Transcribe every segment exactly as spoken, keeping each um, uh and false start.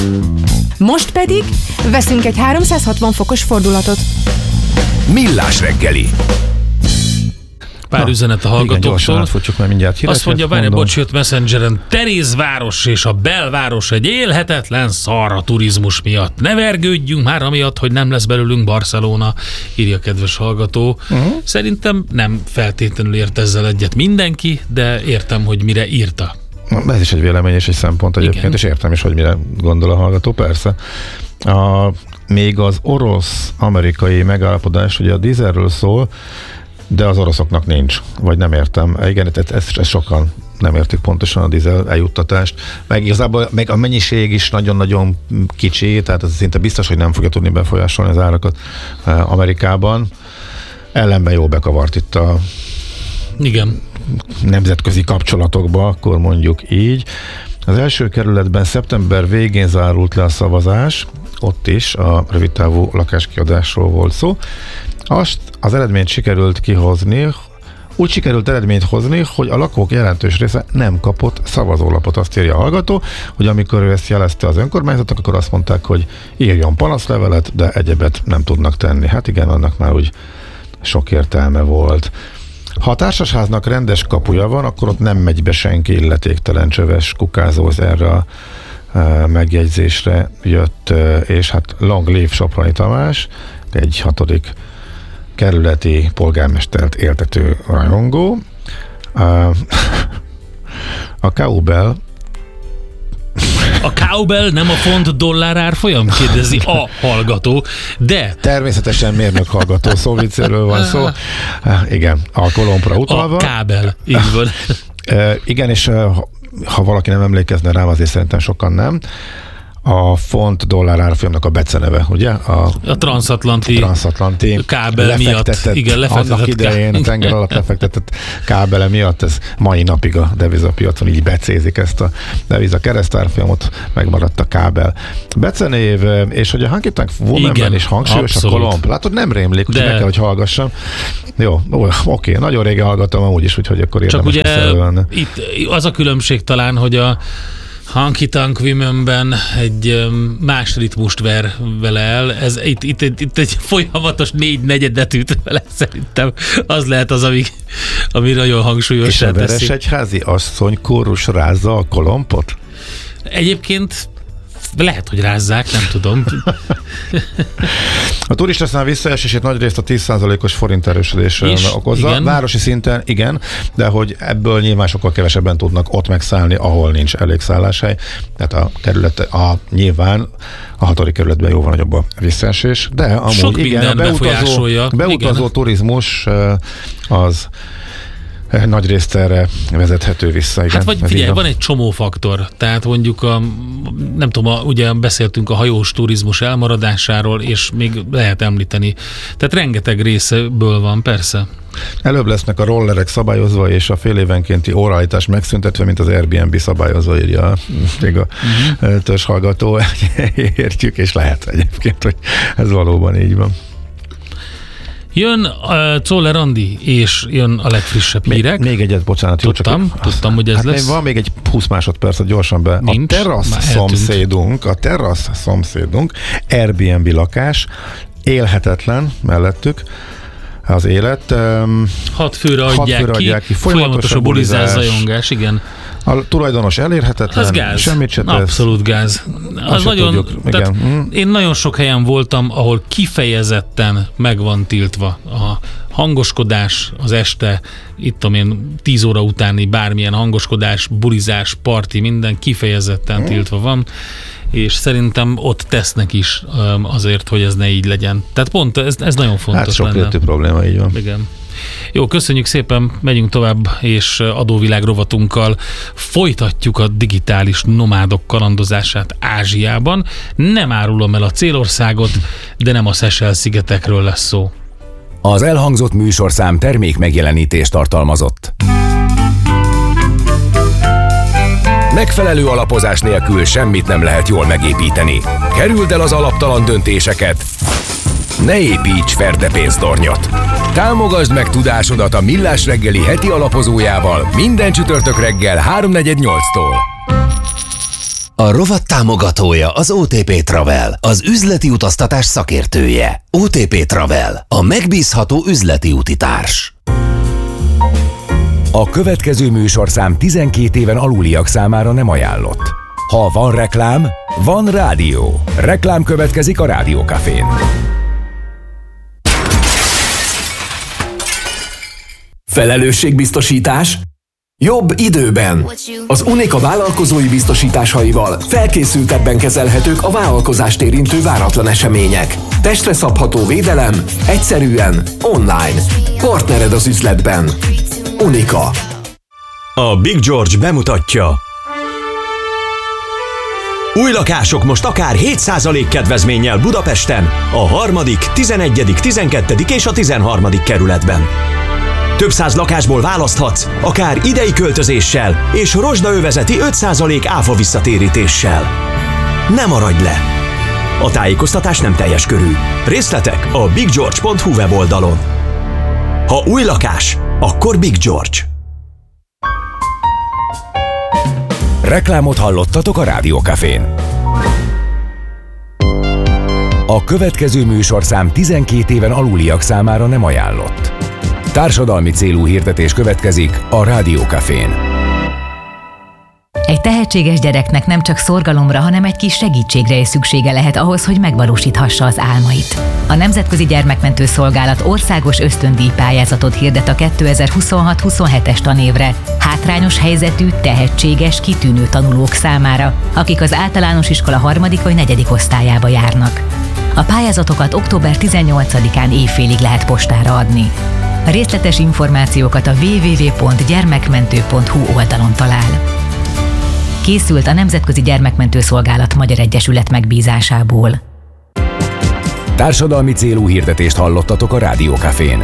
Most pedig veszünk egy háromszázhatvan fokos fordulatot. Millás reggeli. Pár Na, üzenet a hallgatóktól. Átfutjuk, mindjárt híreket. Azt mondja, várj, bocs, jött Messengeren, Terézváros és a belváros egy élhetetlen szar a turizmus miatt. Ne vergődjünk már amiatt, hogy nem lesz belőlünk Barcelona, írja kedves hallgató. Uh-huh. Szerintem nem feltétlenül ért ezzel egyet mindenki, de értem, hogy mire írta. Ez is egy vélemény és egy szempont egyébként, igen. És értem is, hogy mire gondol a hallgató, persze. A, még az orosz-amerikai megállapodás, ugye a dízelről szól, de az oroszoknak nincs, vagy nem értem. Igen, ezt, ezt, ezt sokan nem értik pontosan a dízel eljuttatást. Meg igazából meg a mennyiség is nagyon-nagyon kicsi, tehát ez szinte biztos, hogy nem fogja tudni befolyásolni az árakat Amerikában. Ellenben jó bekavart itt a igen. nemzetközi kapcsolatokba, akkor mondjuk így. Az első kerületben szeptember végén zárult le a szavazás, ott is a rövidtávú lakáskiadásról volt szó. Azt az eredményt sikerült kihozni, úgy sikerült eredményt hozni, hogy a lakók jelentős része nem kapott szavazólapot. Azt írja a hallgató, hogy amikor ő ezt jelezte az önkormányzatnak, akkor azt mondták, hogy írjon panaszlevelet, de egyebet nem tudnak tenni. Hát igen, annak már úgy sok értelme volt. Ha a társasháznak rendes kapuja van, akkor ott nem megy be senki, illetéktelen csöves kukázóz. Erre a megjegyzésre jött, és hát long live Soproni Tamás, egy hatodik kerületi polgármestert éltető rajongó. A Cowbell A Cowbell nem a font dollár árfolyam? Kérdezi a hallgató, de... Természetesen mérnök hallgató, szó viccéről van szó. Igen, a kolompra utalva. A kábel, így van. Igen, és ha valaki nem emlékezne rám, azért szerintem sokan nem. A font dollár árfolyamnak a beceneve, ugye? A, a transatlanti, transatlanti kábel miatt. Igen, lefektetett annak idején ká... a tenger alatt lefektetett kábele miatt, ez mai napig a devizapiacon így becézik ezt a deviza keresztárfolyamot, megmaradt a kábel becenév, és hogy a Honky Tonk Womanben is hangsúlyos abszolút. A kolomb. Látod, nem rémlik, úgyhogy meg kell, hogy hallgassam. Jó, ó, oké, nagyon régen hallgattam amúgy is, úgyhogy akkor érdemes csak ugye itt az a különbség talán, hogy a Honky Tonk Womenben egy más ritmust ver vele el. Ez itt, itt, itt, itt egy folyamatos négy negyedet üt vele, szerintem. Az lehet az, ami, ami nagyon hangsúlyosan teszi. És a Veresegyházi asszony kórus rázza a kolompot? Egyébként lehet, hogy rázzák, nem tudom. A turistaszám visszaesését nagyrészt a tíz százalékos forint erősödés okozza. Igen. Városi szinten igen, de hogy ebből nyilván sokkal kevesebben tudnak ott megszállni, ahol nincs elég szálláshely. Tehát a kerület, a, nyilván a hatodik kerületben jóval nagyobb a visszaesés, de amúgy sok igen, a beutazó, beutazó igen. turizmus az nagy részt erre vezethető vissza. Igen, hát vagy figyelj, van egy csomó faktor. Tehát mondjuk a, nem tudom, a, ugye beszéltünk a hajós turizmus elmaradásáról, és még lehet említeni. Tehát rengeteg részből van, persze. Előbb lesznek a rollerek szabályozva, és a fél évenkénti óraállítás megszüntetve, mint az Airbnb szabályozva, írja még a uh-huh. törzshallgató. Értjük, és lehet egyébként, hogy ez valóban így van. Jön uh, Czoller Andi, és jön a legfrissebb hírek. Még, még egyet, bocsánat. Tudtam, jó, csak tudtam, hogy ez hát lesz. Van még egy húsz másodperc, gyorsan be. Nincs, a terasz szomszédunk, a terasz szomszédunk, Airbnb lakás, élhetetlen mellettük az élet. Um, hat főre adják, hat főre adják ki, ki. Folyamatos a bulizás, zajongás, igen. A tulajdonos elérhetetlen, az gáz. Semmit se tesz. Abszolút gáz. Az nagyon, tehát én nagyon sok helyen voltam, ahol kifejezetten meg van tiltva a hangoskodás az este, itt tudom én, tíz óra utáni bármilyen hangoskodás, bulizás, parti, minden kifejezetten hmm. tiltva van, és szerintem ott tesznek is azért, hogy ez ne így legyen. Tehát pont ez, ez nagyon fontos. Hát sok létű probléma, így van. Igen. Jó, köszönjük szépen, megyünk tovább, és adóvilág rovatunkkal folytatjuk a digitális nomádok kalandozását Ázsiában. Nem árulom el a célországot, de nem a Seychelle-szigetekről lesz szó. Az elhangzott műsorszám termék megjelenítést tartalmazott. Megfelelő alapozás nélkül semmit nem lehet jól megépíteni. Kerüld el az alaptalan döntéseket. Ne építs ferdepénztornyot! Támogasd meg tudásodat a Millás reggeli heti alapozójával minden csütörtök reggel háromnegyed nyolctól. A rovat támogatója az o té pé Travel, az üzleti utaztatás szakértője. o té pé Travel, a megbízható üzleti utitárs. A következő műsorszám tizenkét éven aluliak számára nem ajánlott. Ha van reklám, van rádió. Reklám következik a Rádió Cafén. Felelősségbiztosítás? Jobb időben. Az Unica vállalkozói biztosításaival felkészültebben kezelhetők a vállalkozást érintő váratlan események. Testre szabható védelem, egyszerűen, online. Partnered az üzletben. Unica. A Big George bemutatja. Új lakások most akár hét százalék kedvezménnyel Budapesten, a harmadik, tizenegyedik, tizenkettedik és a tizenharmadik kerületben. Több száz lakásból választhatsz, akár idei költözéssel és rozsdaövezeti öt százalék áfa visszatérítéssel. Ne maradj le! A tájékoztatás nem teljes körű. Részletek a big george pont hu weboldalon. Ha új lakás, akkor Big George. Reklámot hallottatok a Rádió Cafén. A következő műsorszám tizenkét éven aluliak számára nem ajánlott. Társadalmi célú hirdetés következik a Rádió Cafén. Egy tehetséges gyereknek nem csak szorgalomra, hanem egy kis segítségre is szüksége lehet ahhoz, hogy megvalósíthassa az álmait. A Nemzetközi Gyermekmentő Szolgálat országos ösztöndíj pályázatot hirdet a kétezer-huszonhat huszonhetes tanévre hátrányos helyzetű, tehetséges, kitűnő tanulók számára, akik az általános iskola harmadik vagy negyedik osztályába járnak. A pályázatokat október tizennyolcadikán éjfélig lehet postára adni. A részletes információkat a double-u double-u double-u pont gyermekmentő pont hu oldalon talál. Készült a Nemzetközi Gyermekmentő Szolgálat Magyar Egyesület megbízásából. Társadalmi célú hirdetést hallottatok a Rádió Cafén.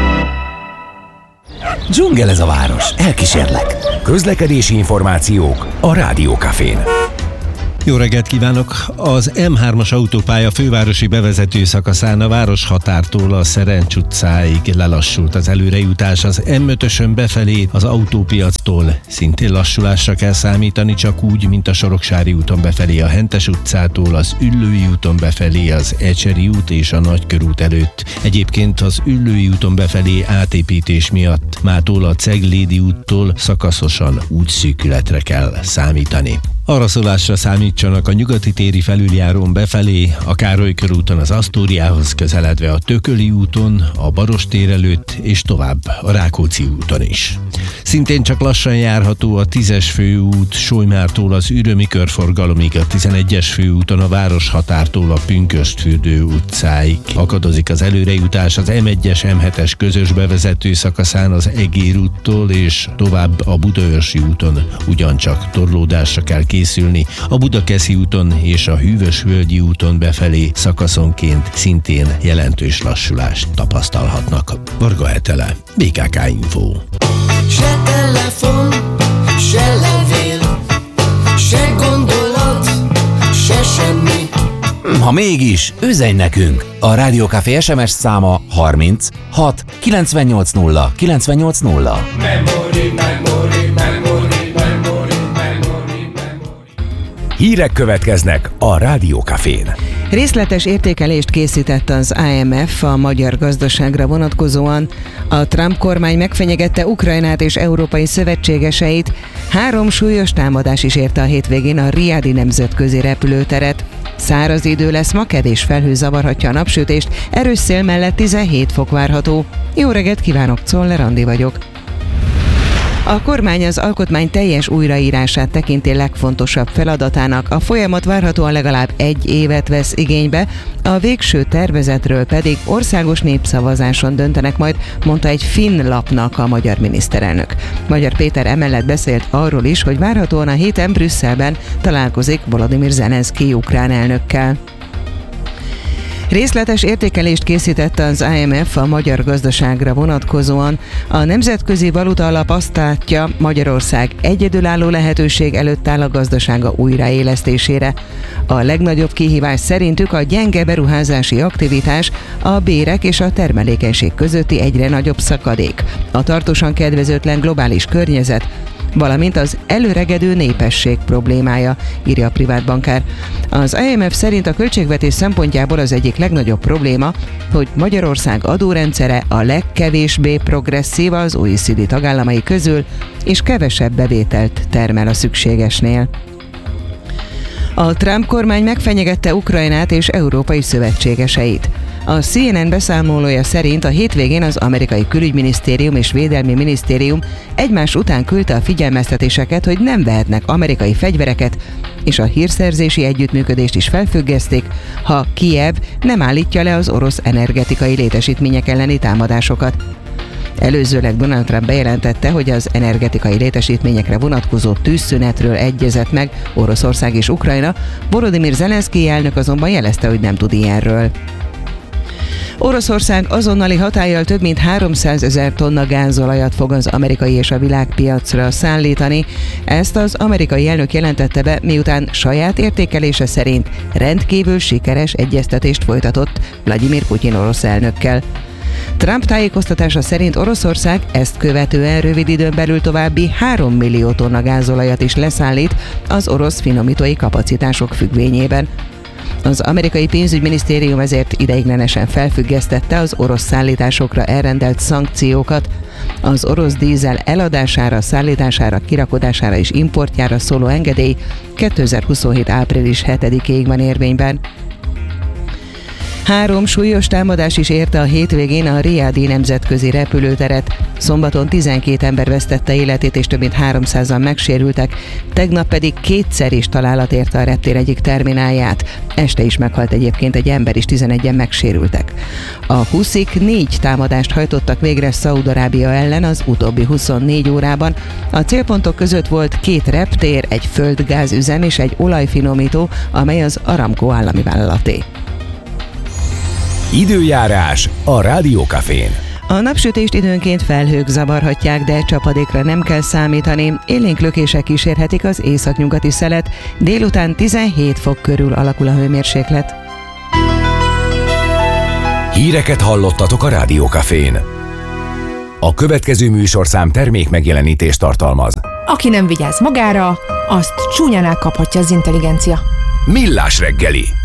Dzsungel ez a város, elkísérlek. Közlekedési információk a Rádió Cafén. Jó reggelt kívánok! Az M hármas autópálya fővárosi bevezető szakaszán a Városhatártól a Szerencs utcáig lelassult az előrejutás. Az M ötösön befelé az autópiactól szintén lassulásra kell számítani, csak úgy, mint a Soroksári úton befelé a Hentes utcától, az Üllői úton befelé az Ecseri út és a Nagykörút előtt. Egyébként az Üllői úton befelé átépítés miatt mától a Ceglédi úttól szakaszosan útszűkületre kell számítani. Araszolásra számítsanak a Nyugati téri felüljárón befelé, a Károly körúton az Asztóriához közeledve a Tököli úton, a Barostér előtt és tovább a Rákóczi úton is. Szintén csak lassan járható a tízes főút Solymártól az Ürömi körforgalomig, a tizenegyes főúton a Városhatártól a Pünkösdfürdő utcáig. Akadozik az előrejutás az M egyes M hetes közös bevezető szakaszán az Egér úttól és tovább a Budaörsi úton ugyancsak torlódásra kell készülni, a Budakeszi úton és a Hűvösvölgyi úton befelé szakaszonként szintén jelentős lassulást tapasztalhatnak. Varga Etele, bé ká ká Info. Se telefon, se levél, se gondolat, se semmi. Ha mégis, üzenj nekünk! A Rádió Café es em es száma harminc hat kilencvennyolc nulla kilencvennyolc nulla. Memory, memory, memory, memory, memory, memory. Hírek következnek a Rádió Cafén. Részletes értékelést készített az I M F a magyar gazdaságra vonatkozóan. A Trump kormány megfenyegette Ukrajnát és európai szövetségeseit. Három súlyos támadás is érte a hétvégén a Riadi nemzetközi repülőteret. Száraz idő lesz ma, kevés felhő zavarhatja a napsütést, erős szél mellett tizenhét fok várható. Jó reggelt kívánok, Czoller Andi vagyok. A kormány az alkotmány teljes újraírását tekinti legfontosabb feladatának, a folyamat várhatóan legalább egy évet vesz igénybe, a végső tervezetről pedig országos népszavazáson döntenek majd, mondta egy finn lapnak a magyar miniszterelnök. Magyar Péter emellett beszélt arról is, hogy várhatóan a héten Brüsszelben találkozik Volodymyr Zelenszky ukrán elnökkel. Részletes értékelést készített az I M F a magyar gazdaságra vonatkozóan. A Nemzetközi Valuta Alap azt látja, Magyarország egyedülálló lehetőség előtt áll a gazdasága újraélesztésére. A legnagyobb kihívás szerintük a gyenge beruházási aktivitás, a bérek és a termelékenység közötti egyre nagyobb szakadék, a tartósan kedvezőtlen globális környezet, valamint az előregedő népesség problémája, írja a privát bankár. Az I M F szerint a költségvetés szempontjából az egyik legnagyobb probléma, hogy Magyarország adórendszere a legkevésbé progresszív az O E C D tagállamai közül, és kevesebb bevételt termel a szükségesnél. A Trump kormány megfenyegette Ukrajnát és európai szövetségeseit. A C N N beszámolója szerint a hétvégén az amerikai külügyminisztérium és védelmi minisztérium egymás után küldte a figyelmeztetéseket, hogy nem vehetnek amerikai fegyvereket, és a hírszerzési együttműködést is felfüggeszték, ha Kijev nem állítja le az orosz energetikai létesítmények elleni támadásokat. Előzőleg Donald Trump bejelentette, hogy az energetikai létesítményekre vonatkozó tűzszünetről egyezett meg Oroszország és Ukrajna, Volodymyr Zelenszkij elnök azonban jelezte, hogy nem tud ilyenről. Oroszország azonnali hatállyal több mint háromszázezer tonna gázolajat fog az amerikai és a világpiacra szállítani. Ezt az amerikai elnök jelentette be, miután saját értékelése szerint rendkívül sikeres egyeztetést folytatott Vladimir Putyin orosz elnökkel. Trump tájékoztatása szerint Oroszország ezt követően rövid időn belül további három millió tonna gázolajat is leszállít az orosz finomítói kapacitások függvényében. Az amerikai pénzügyminisztérium ezért ideiglenesen felfüggesztette az orosz szállításokra elrendelt szankciókat. Az orosz dízel eladására, szállítására, kirakodására és importjára szóló engedély kétezer-huszonhét április hetedikéig van érvényben. Három súlyos támadás is érte a hétvégén a Riadi nemzetközi repülőteret. Szombaton tizenkét ember vesztette életét és több mint háromszázan megsérültek, tegnap pedig kétszer is találat érte a reptér egyik terminálját. Este is meghalt egyébként egy ember és tizenegyen megsérültek. A huszik négy támadást hajtottak végre Szaúd-Arábia ellen az utóbbi huszonnégy órában. A célpontok között volt két reptér, egy földgázüzem és egy olajfinomító, amely az Aramco állami vállalaté. Időjárás a Rádiókafén. A napsütést időnként felhők zavarhatják, de csapadékra nem kell számítani. Élénk lökések kísérhetik az északnyugati szelet, délután tizenhét fok körül alakul a hőmérséklet. Híreket hallottatok a Rádiókafén. A következő műsorszám termék megjelenítést tartalmaz. Aki nem vigyáz magára, azt csúnyán elkaphatja az intelligencia. Millás reggeli.